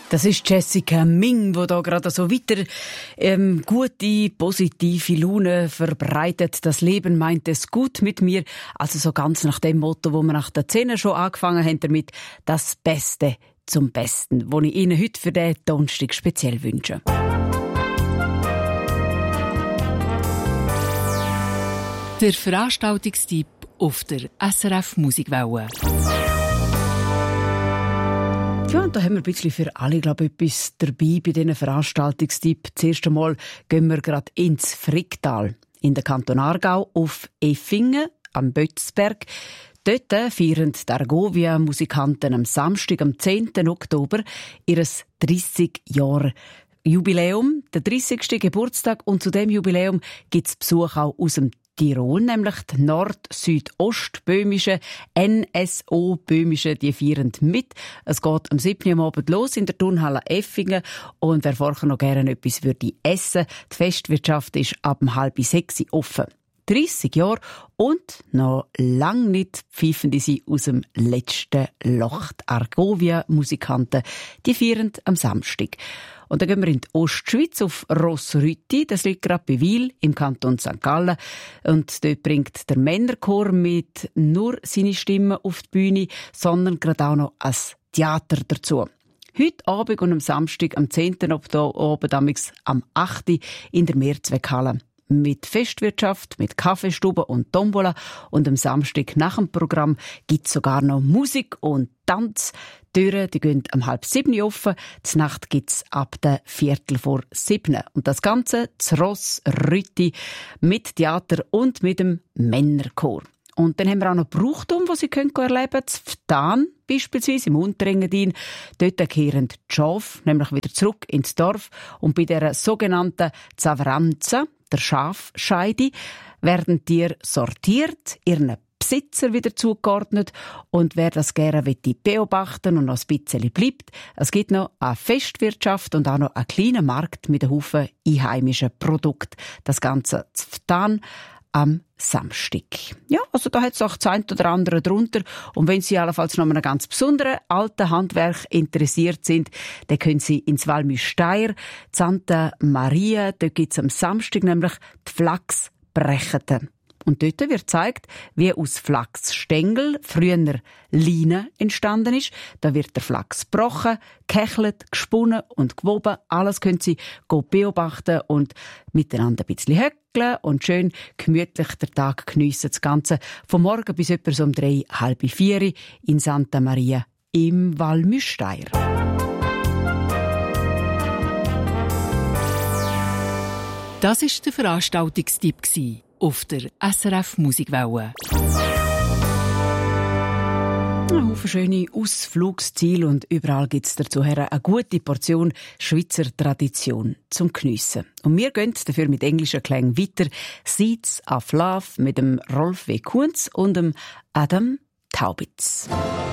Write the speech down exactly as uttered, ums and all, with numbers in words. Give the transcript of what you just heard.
Das ist Jessica Ming, die da gerade so weiter ähm, gute, positive Laune verbreitet. Das Leben meint es gut mit mir. Also so ganz nach dem Motto, wo wir nach der Szene schon angefangen haben damit, das Beste zum Besten, das ich Ihnen heute für den Donnerstag speziell wünsche. Der Veranstaltungstipp auf der S R F Musikwelle. Ja, und da haben wir ein bisschen für alle, glaube ich, etwas dabei bei diesen Veranstaltungstipp. Zuerst einmal gehen wir gerade ins Fricktal in der Kanton Aargau auf Effingen am Bötzberg. Dort feiern die Argovia-Musikanten am Samstag, am zehnten Oktober, ihr dreißig Jahre Jubiläum, der dreißigsten Geburtstag. Und zu diesem Jubiläum gibt es Besuch auch aus dem Tirol, nämlich die Nord-Süd-Ost-Böhmische, N S O-Böhmische, die feiern mit. Es geht am siebten Abend los in der Turnhalle Effingen. Und wer vorher noch gerne etwas würde essen, die Festwirtschaft ist ab um halb sechs offen. dreißig Jahre und noch lang nicht pfeifen die sie aus dem letzten Loch. Die Argovia-Musikanten, die feiern am Samstag. Und dann gehen wir in die Ostschweiz auf Rossrütti. Das liegt gerade bei Wil im Kanton Sankt Gallen. Und dort bringt der Männerchor mit nur seine Stimme auf die Bühne, sondern gerade auch noch ein Theater dazu. Heute Abend und am Samstag, am zehnten Oktober, am achten in der Mehrzweckhalle. Mit Festwirtschaft, mit Kaffeestube und Tombola. Und am Samstag nach dem Programm gibt es sogar noch Musik und Tanz. Die Türen die gehen um halb sieben offen. Die Nacht gibt es ab der Viertel vor sieben. Und das Ganze zu Rossrütti mit Theater und mit dem Männerchor. Und dann haben wir auch noch Brauchtum, das Sie erleben können. Zu Ftan beispielsweise, im Unterengadin. Dort kehren die Schafe nämlich wieder zurück ins Dorf. Und bei dieser sogenannten Zavranza, der Schafscheide, werden Tiere sortiert, ihren Besitzer wieder zugeordnet. Und wer das gerne beobachten und noch ein bisschen bleibt, es gibt noch eine Festwirtschaft und auch noch einen kleinen Markt mit einem Haufen einheimischen Produkten. Das Ganze zu Ftan am Samstag. Ja, also da hat es auch das eine oder andere drunter. Und wenn Sie allenfalls noch einem ganz besonderen alten Handwerk interessiert sind, dann können Sie ins Valmy-Steyr, Santa Maria, dort gibt es am Samstag nämlich die Flachsbrecheten. Und dort wird gezeigt, wie aus Flachsstängel früher Leine entstanden ist. Da wird der Flachs gebrochen, gehechelt, gesponnen und gewoben. Alles können Sie beobachten und miteinander ein bisschen häkeln und schön gemütlich den Tag geniessen. Das Ganze von morgen bis etwa so um drei, halb vier in Santa Maria im Valmy-Steyr. Das war der Veranstaltungstipp auf der S R F Musikwelle. Ein Haufen schöne Ausflugsziele und überall gibt es dazu eine gute Portion Schweizer Tradition zum Geniessen. Und wir gehen dafür mit englischen Klängen weiter. Seeds of Love mit dem Rolf W. Kunz und dem Adam Taubitz.